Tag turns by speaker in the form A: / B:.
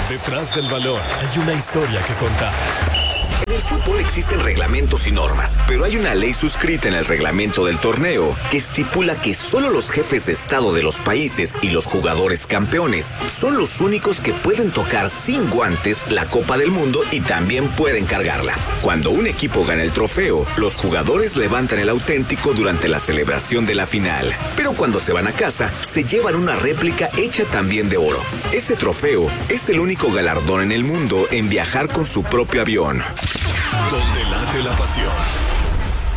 A: Detrás del balón hay una historia que contar.
B: En el fútbol existen reglamentos y normas, pero hay una ley suscrita en el reglamento del torneo que estipula que solo los jefes de estado de los países y los jugadores campeones son los únicos que pueden tocar sin guantes la Copa del Mundo y también pueden cargarla. Cuando un equipo gana el trofeo, los jugadores levantan el auténtico durante la celebración de la final, pero cuando se van a casa, se llevan una réplica hecha también de oro. Ese trofeo es el único galardón en el mundo en viajar con su propio avión.
A: Donde late la pasión.